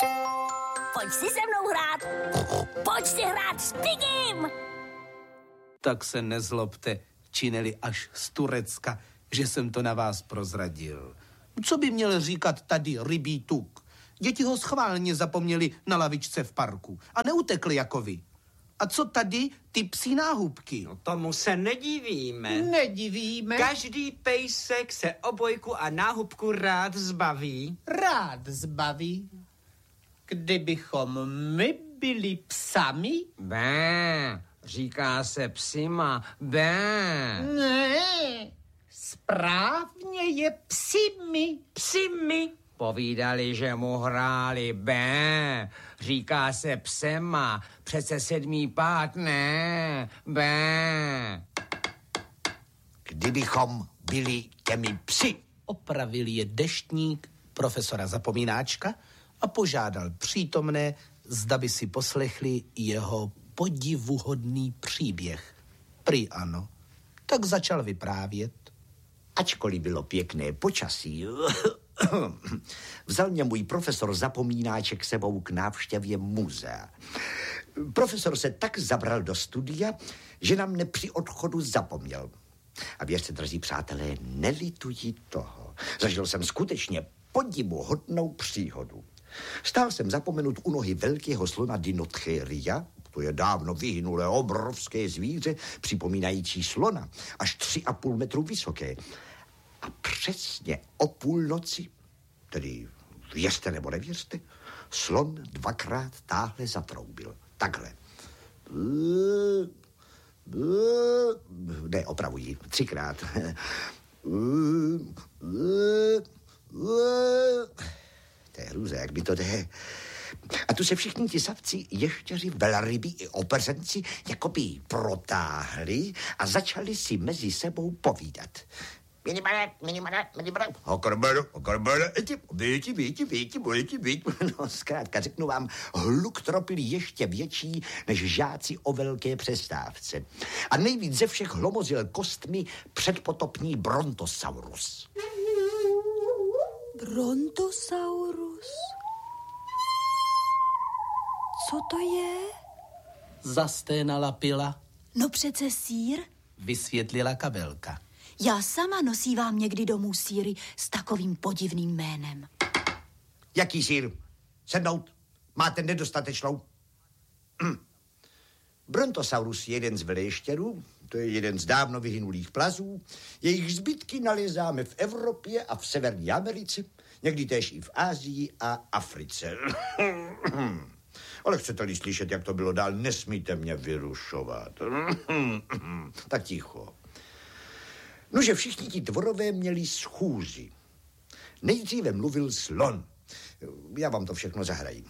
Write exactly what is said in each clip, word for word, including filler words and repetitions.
Pojď si se mnou hrát. Pojď si hrát s Pigim. Tak se nezlobte, činili až z Turecka, že jsem to na vás prozradil. Co by měl říkat tady rybí tuk? Děti ho schválně zapomněli na lavičce v parku a neutekli jako vy. A co tady ty psí náhubky? No tomu se nedivíme. Nedivíme. Každý pejsek se obojku a náhubku rád zbaví. Rád zbaví. Kdybychom my byli psami? Bé, říká se psima, bé. Ne, správně je psimi. Psimi. Povídali, že mu hráli bé, říká se psema, přece sedmý pát, ne, bé. Kdybychom byli těmi psi. Opravil je deštník profesora Zapomínáčka a požádal přítomné, zda by si poslechli jeho podivuhodný příběh. Prý ano, tak začal vyprávět. Ačkoliv bylo pěkné počasí, vzal mě můj profesor Zapomínáček sebou k návštěvě muzea. Profesor se tak zabral do studia, že na mne při odchodu zapomněl. A věřte, drazí přátelé, nelituji toho. Zažil jsem skutečně podivuhodnou příhodu. Stál jsem zapomenut u nohy velkého slona Dinotcheria, to je dávno vyhynulé obrovské zvíře, připomínající slona, až tři a půl metru vysoké. A přesně o půlnoci, tedy věřte nebo nevěřte, slon dvakrát táhle zatroubil. Takhle. Ne, opravuji, třikrát. To je hrůza, jak by to jde. A tu se všichni ti savci, ještěři, velryby i opeřenci jakoby protáhli a začali si mezi sebou povídat. Minimale, minimale, minimale. Hokorbele, hokorbele, eti, víti, víti, víti, víti, víti. No, zkrátka, řeknu vám, hluk tropil ještě větší než žáci o velké přestávce. A nejvíc ze všech hlomozil kostmi předpotopní Brontosaurus. Brontosaurus? Co to je? Zasténala pila, No přece sýr. vysvětlila kabelka. Já sama nosívám někdy domů sýry s takovým podivným jménem. Jaký sír? Sednout. Máte nedostatečnou. Hm. Brontosaurus je jeden z velejštěrů, to je jeden z dávno vyhynulých plazů. Jejich zbytky nalézáme v Evropě a v Severní Americe, někdy též i v Asii a Africe. Ale chcete-li slyšet, jak to bylo dál, nesmíte mě vyrušovat. Tak ticho. Nože všichni ti tvorové měli schůzi. Nejdříve mluvil slon. Já vám to všechno zahraju.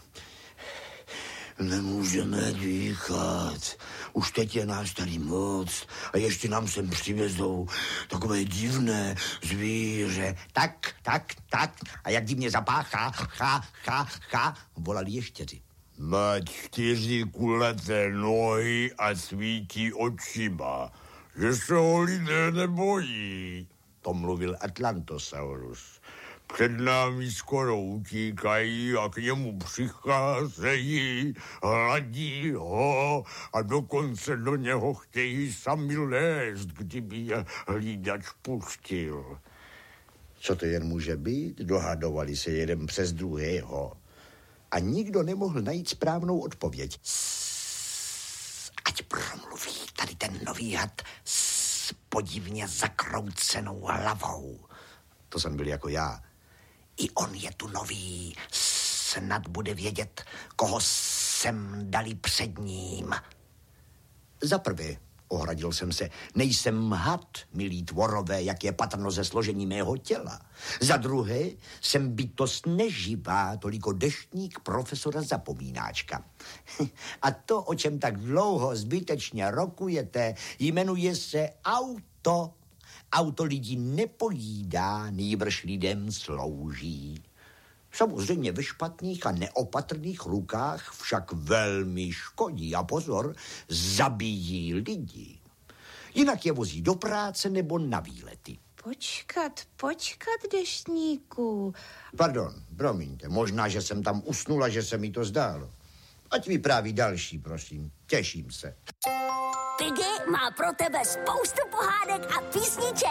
Nemůžeme dýchat. Už teď je nás tady moc a ještě nám sem přivezou takové divné zvíře. Tak, tak, tak. A jak divně zapáchá, chá, chá, chá, volali ještěři. Má čtyři kulaté nohy a svítí očima, že se ho lidé nebojí. To mluvil Atlantosaurus. Před námi skoro utíkají a k němu přicházejí, hladí ho a dokonce do něho chtějí sami lézt, kdyby je hlídač pustil. Co to jen může být? Dohadovali se jeden přes druhého. A nikdo nemohl najít správnou odpověď. Sss, ať promluví tady ten nový had s podivně zakroucenou hlavou. To jsem byl jako já. I on je tu nový. Snad bude vědět, koho sem dali před ním. Za prvé, ohradil jsem se, nejsem had, milí tvorové, jak je patrno ze složení mého těla. Za druhé, jsem bytost neživá, toliko deštník profesora Zapomínáčka. A to, o čem tak dlouho zbytečně rokujete, jmenuje se auto. Auto lidí nepojídá, nýbrž lidem slouží. Samozřejmě ve špatných a neopatrných rukách však velmi škodí a pozor, zabíjí lidi. Jinak je vozí do práce nebo na výlety. Počkat, počkat, Deštníku. Pardon, promiňte, možná, že jsem tam usnula, že se mi to zdálo. Ať vypráví další, prosím. Těším se. Piggy má pro tebe spoustu pohádek a písniček.